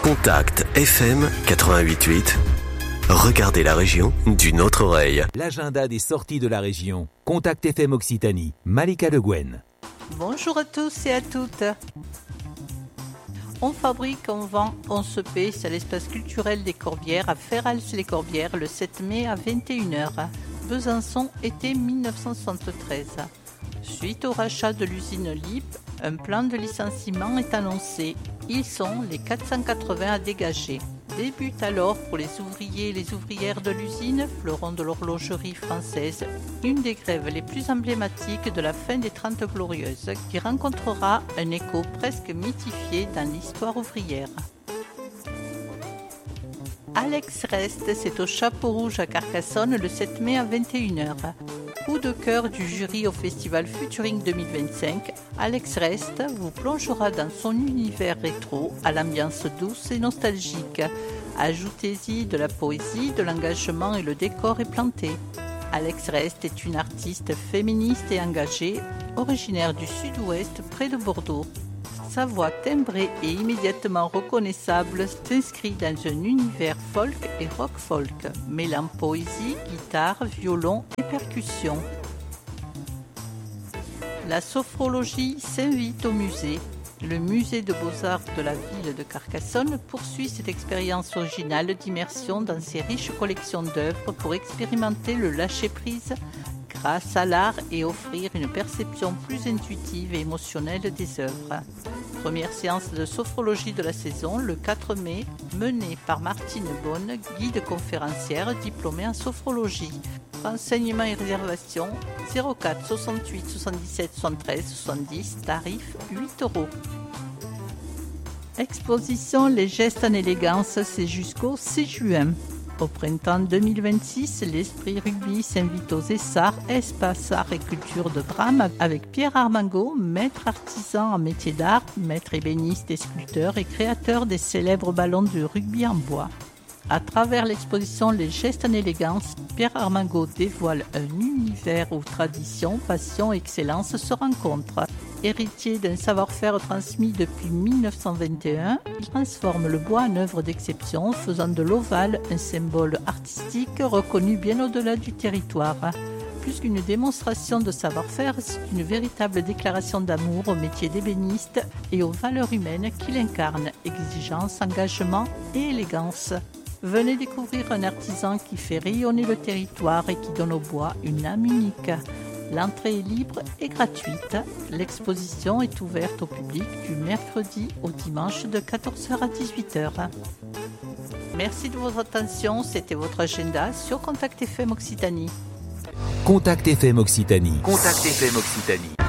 Contact FM 88.8. Regardez la région d'une autre oreille. L'agenda des sorties de la région. Contact FM Occitanie. Malika Le Guen. Bonjour à tous et à toutes. On fabrique, on vend, on se paie. C'est à l'espace culturel des Corbières à Ferrals-les-Corbières le 7 mai à 21h. Besançon, été 1973. Suite au rachat de l'usine LIP, un plan de licenciement est annoncé. Ils sont les 480 à dégager. Débute alors pour les ouvriers et les ouvrières de l'usine, fleuron de l'horlogerie française, une des grèves les plus emblématiques de la fin des 30 Glorieuses, qui rencontrera un écho presque mythifié dans l'histoire ouvrière. Alex Rest, c'est au Chapeau Rouge à Carcassonne le 7 mai à 21h. Coup de cœur du jury au festival Futuring 2025, Alex Rest vous plongera dans son univers rétro à l'ambiance douce et nostalgique. Ajoutez-y de la poésie, de l'engagement et le décor est planté. Alex Rest est une artiste féministe et engagée, originaire du sud-ouest près de Bordeaux. Sa voix timbrée et immédiatement reconnaissable s'inscrit dans un univers folk et rock-folk, mêlant poésie, guitare, violon et percussion. La sophrologie s'invite au musée. Le musée de beaux-arts de la ville de Carcassonne poursuit cette expérience originale d'immersion dans ses riches collections d'œuvres pour expérimenter le lâcher-prise grâce à l'art et offrir une perception plus intuitive et émotionnelle des œuvres. Première séance de sophrologie de la saison, le 4 mai, menée par Martine Bonne, guide conférencière diplômée en sophrologie. Renseignements et réservations 04 68 77 73 70, tarif 8 €. Exposition Les gestes en élégance, c'est jusqu'au 6 juin. Au printemps 2026, l'Esprit Rugby s'invite aux Essarts, espace art et culture de drame, avec Pierre Armango, maître artisan en métier d'art, maître ébéniste et sculpteur et créateur des célèbres ballons de rugby en bois. À travers l'exposition Les gestes en élégance, Pierre Armango dévoile un univers où tradition, passion et excellence se rencontrent. Héritier d'un savoir-faire transmis depuis 1921, il transforme le bois en œuvre d'exception, faisant de l'ovale un symbole artistique reconnu bien au-delà du territoire. Plus qu'une démonstration de savoir-faire, c'est une véritable déclaration d'amour au métier d'ébéniste et aux valeurs humaines qu'il incarne, exigence, engagement et élégance. Venez découvrir un artisan qui fait rayonner le territoire et qui donne au bois une âme unique. L'entrée est libre et gratuite. L'exposition est ouverte au public du mercredi au dimanche de 14h à 18h. Merci de votre attention. C'était votre agenda sur Contact FM Occitanie. Contact FM Occitanie. Contact FM Occitanie.